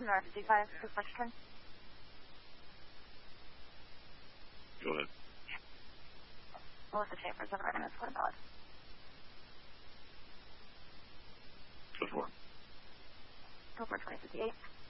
North 55, quick question. Go ahead. Melissa Chambers of Artemis, what about? Go for it. October 2058.